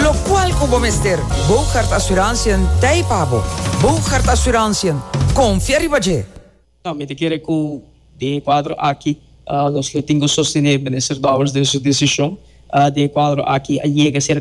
Lo cual como mister, Bogart Assurantiën Taipabo. Bogart Assurantiën, confia ribaje. Não, me quer que de quadro aqui, nós que temos sustentabilidade nesses dólares de sua decisão, de quadro aqui, chega a ser